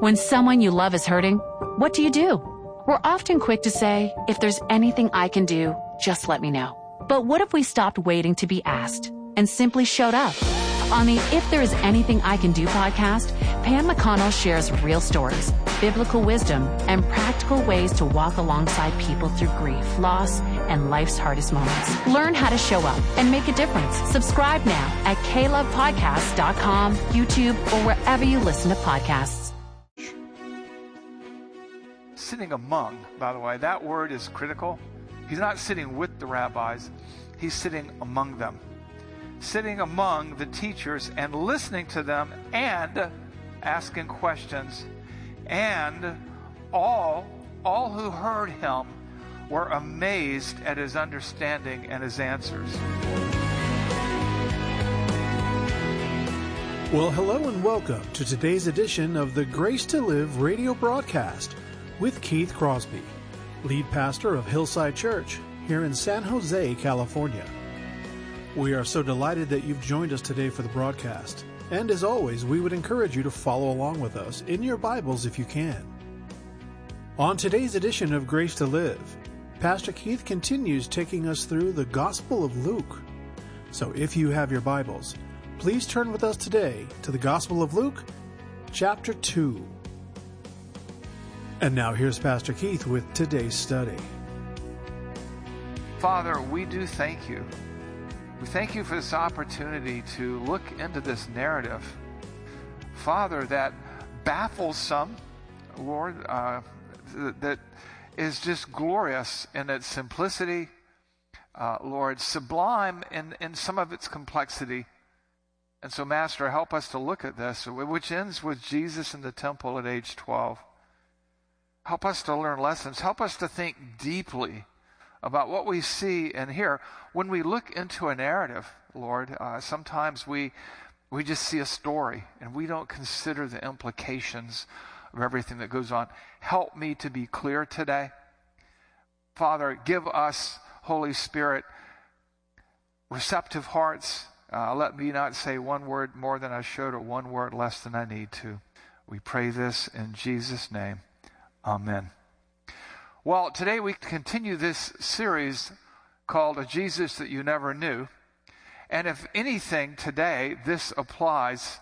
When someone you love is hurting, what do? We're often quick to say, if there's anything I can do, just let me know. But what if we stopped waiting to be asked and simply showed up? On the If There Is Anything I Can Do podcast, Pam McConnell shares real stories, biblical wisdom, and practical ways to walk alongside people through grief, loss, and life's hardest moments. Learn how to show up and make a difference. Subscribe now at klovepodcast.com, YouTube, or wherever you listen to podcasts. Sitting among, by the way, that word is critical. He's not sitting with the rabbis. He's sitting among them. Sitting among the teachers and listening to them and asking questions. And all who heard him were amazed at his understanding and his answers. Well, hello and welcome to today's edition of the Grace to Live radio broadcast with Keith Crosby, lead pastor of Hillside Church here in San Jose, California. We are so delighted that you've joined us today for the broadcast. And as always, we would encourage you to follow along with us in your Bibles if you can. On today's edition of Grace to Live, Pastor Keith continues taking us through the Gospel of Luke. So if you have your Bibles, please turn with us today to the Gospel of Luke, chapter 2. And now here's Pastor Keith with today's study. Father, we do thank you. We thank you for this opportunity to look into this narrative, Father, that baffles some, Lord, that is just glorious in its simplicity, Lord, sublime in some of its complexity. And so, Master, help us to look at this, which ends with Jesus in the temple at age 12. Help us to learn lessons. Help us to think deeply about what we see and hear. When we look into a narrative, Lord, sometimes we just see a story and we don't consider the implications of everything that goes on. Help me to be clear today. Father, give us, Holy Spirit, receptive hearts. Let me not say one word more than I should or one word less than I need to. We pray this in Jesus' name. Amen. Well, today we continue this series called A Jesus That You Never Knew. And if anything today, this applies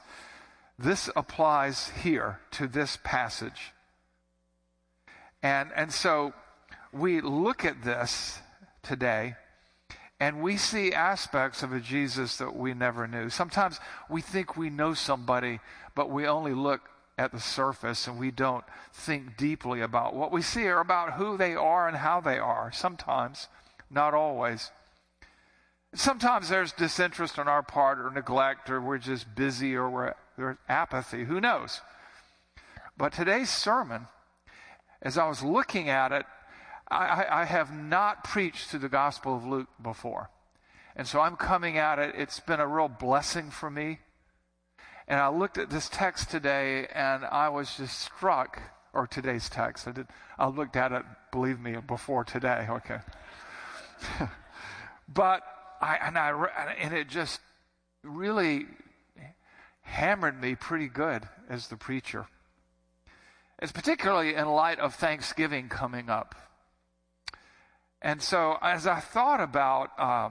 here to this passage. And so we look at this today and we see aspects of a Jesus that we never knew. Sometimes we think we know somebody, but we only look at the surface and we don't think deeply about what we see or about who they are and how they are. Sometimes, not always. Sometimes there's disinterest on our part or neglect, or we're just busy, or there's apathy. Who knows? But today's sermon, as I was looking at it, I have not preached through the Gospel of Luke before. And so I'm coming at it. It's been a real blessing for me. And I looked at this text today, and I was just struck, or today's text. I looked at it, believe me, before today. Okay. But it just really hammered me pretty good as the preacher. It's particularly in light of Thanksgiving coming up. And so as I thought about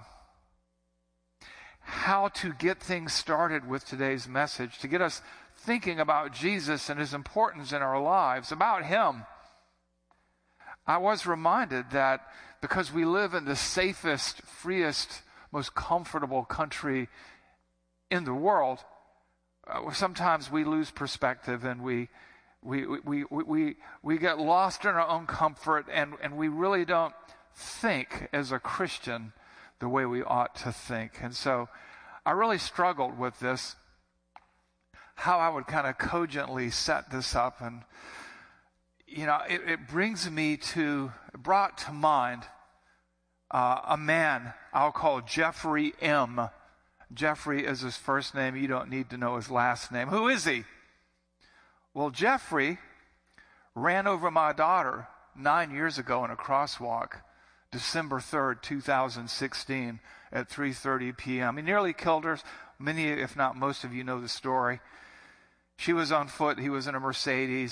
how to get things started with today's message, to get us thinking about Jesus and his importance in our lives, about him, I was reminded that because we live in the safest, freest, most comfortable country in the world, sometimes we lose perspective and we get lost in our own comfort, and we really don't think as a Christian the way we ought to think. And so I really struggled with this, how I would kind of cogently set this up. And, you know, it brought to mind a man I'll call Jeffrey M. Jeffrey is his first name. You don't need to know his last name. Who is he? Well, Jeffrey ran over my daughter 9 years ago in a crosswalk, December 3rd, 2016 at 3:30 p.m. He nearly killed her. Many, if not most of you, know the story. She was on foot. He was in a Mercedes.